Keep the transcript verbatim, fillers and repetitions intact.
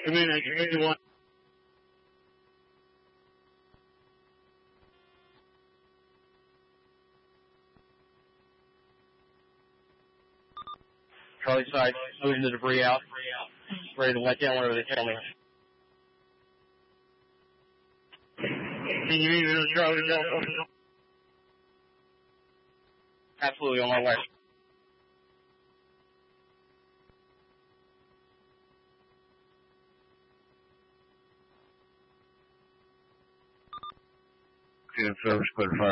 Come in, I can hear you one. Charlie side, moving the debris out. Ready to let down whatever they tell me. Can you hear me, Charlie? Absolutely on my way. Good service, clear fire.